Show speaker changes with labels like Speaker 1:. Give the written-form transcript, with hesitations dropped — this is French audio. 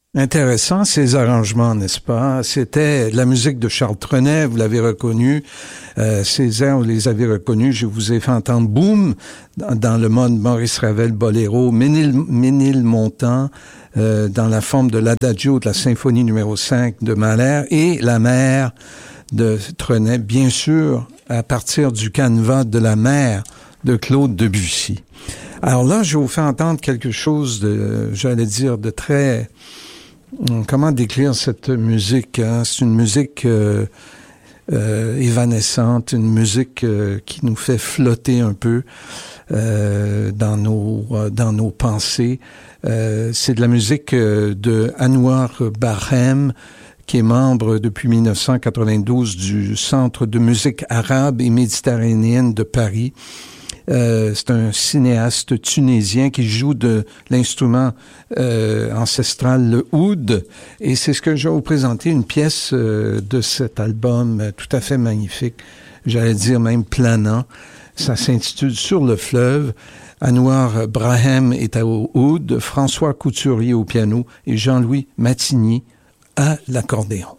Speaker 1: Intéressant ces arrangements, n'est-ce pas? C'était la musique de Charles Trenet, vous l'avez reconnu. Ces airs, vous les avez reconnus. Je vous ai fait entendre Boum dans le mode Maurice Ravel Boléro, Ménilmontant dans la forme de l'Adagio de la symphonie numéro 5 de Mahler et La mer de Trenet, bien sûr, à partir du canevas de La mer de Claude Debussy. Alors là, je vais vous faire entendre quelque chose de, j'allais dire, de très... Comment décrire cette musique, hein? C'est une musique évanescente, une musique qui nous fait flotter un peu dans nos pensées. C'est de la musique de Anouar Barhem, qui est membre depuis 1992 du Centre de musique arabe et méditerranéenne de Paris. C'est un cinéaste tunisien qui joue de l'instrument ancestral, le oud, et c'est ce que je vais vous présenter, une pièce de cet album tout à fait magnifique, j'allais dire même planant. Ça s'intitule Sur le fleuve. Anouar Barhem est au oud, François Couturier au piano et Jean-Louis Matigny à l'accordéon.